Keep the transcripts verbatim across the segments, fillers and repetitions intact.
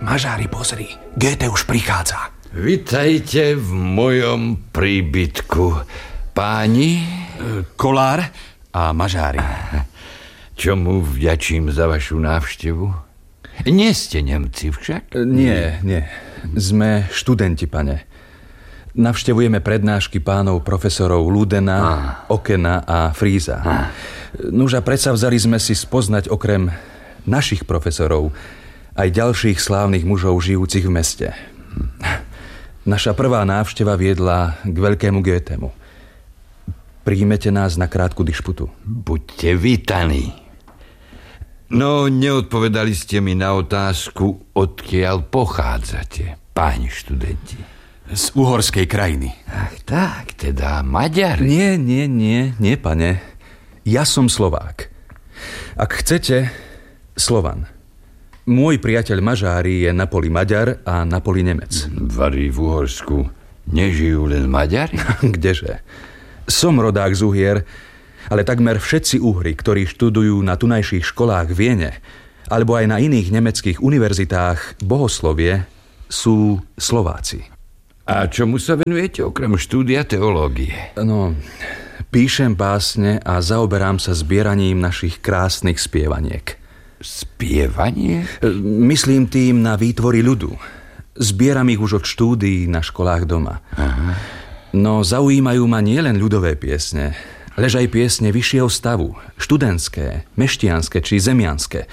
Mažári, pozri, Goethe už prichádza. Vitajte v mojom príbytku, páni. Kolár a Mažári. Čomu vďačím za vašu návštevu? Nie ste Nemci však? Nie, nie. Sme študenti, pane. Navštevujeme prednášky pánov profesorov Ludena, ah. Okena a Fríza. Ah. Nuža, predsa vzali sme si spoznať okrem našich profesorov aj ďalších slávnych mužov žijúcich v meste. Naša prvá návšteva viedla k veľkému Goethemu. Príjmete nás na krátku dišputu. Buďte vítaní. No, neodpovedali ste mi na otázku, odkiaľ pochádzate, páni študenti. Z uhorskej krajiny. Ach tak, teda Maďar. Nie, nie, nie, nie, pane. Ja som Slovák. Ak chcete, Slovan. Môj priateľ Mažári je napoli Maďar a napoli Nemec. Vari v Uhorsku nežijú len Maďari? Kdeže? Som rodák z Uhier, ale takmer všetci Uhri, ktorí študujú na tunajších školách v Viene alebo aj na iných nemeckých univerzitách bohoslovie, sú Slováci. A čomu sa venujete okrem štúdia teológie? No, píšem básne a zaoberám sa zbieraním našich krásnych spievaniek. Spievanie? Myslím tým na výtvory ľudu. Zbieram ich už od štúdií na školách doma. Aha. No zaujímajú ma nielen ľudové piesne, lež aj piesne vyššieho stavu, študentské, meštianské či zemianské.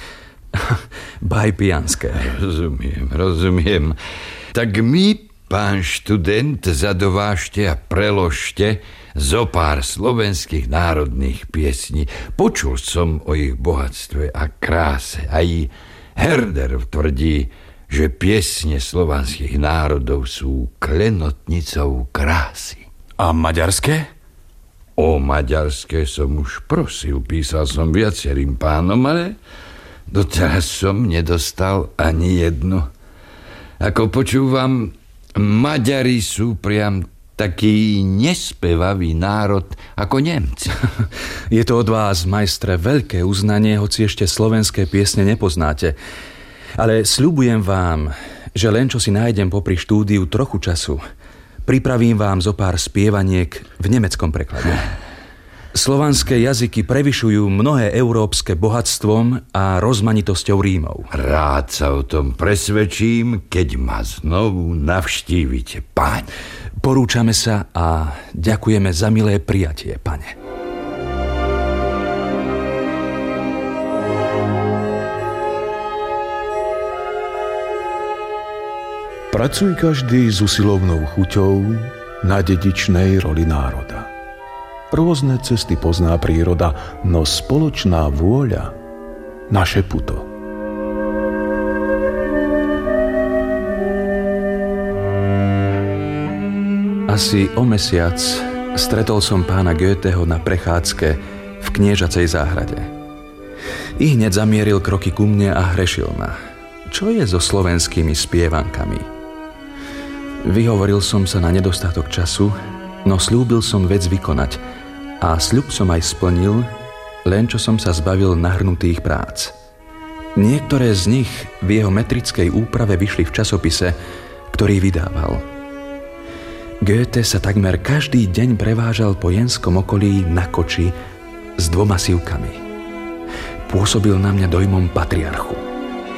Bajpianské. Rozumiem, rozumiem. Tak my, pán študent, zadovážte a preložte zo pár slovenských národných piesní. Počul som o ich bohatstve a kráse. Aj Herder tvrdí, že piesne slovanských národov sú klenotnicou krásy. A maďarské? O maďarské som už prosil, písal som viacerým pánom, ale doteraz som nedostal ani jedno. Ako počúvam, Maďari sú priam taký nespevavý národ ako Nemci. Je to od vás, majstre, veľké uznanie, hoci ešte slovenské piesne nepoznáte. Ale sľubujem vám, že len čo si nájdem popri štúdiu trochu času, pripravím vám zo pár spievaniek v nemeckom preklade. Slovanské jazyky prevyšujú mnohé európske bohatstvom a rozmanitosťou rímov. Rád sa o tom presvedčím, keď ma znovu navštívite, páni. Porúčame sa a ďakujeme za milé prijatie, pane. Pracuj každý s usilovnou chuťou na dedičnej roli národa. Rôzne cesty pozná príroda, no spoločná vôľa naše puto. Asi o mesiac stretol som pána Goetheho na prechádzke v kniežacej záhrade. I hneď zamieril kroky ku mne a hrešil ma. Čo je so slovenskými spievankami? Vyhovoril som sa na nedostatok času, no slúbil som vec vykonať a sľub som aj splnil, len čo som sa zbavil nahrnutých prác. Niektoré z nich v jeho metrickej úprave vyšli v časopise, ktorý vydával. Goethe sa takmer každý deň prevážal po jenskom okolí na koči s dvoma sivkami. Pôsobil na mňa dojmom patriarchu.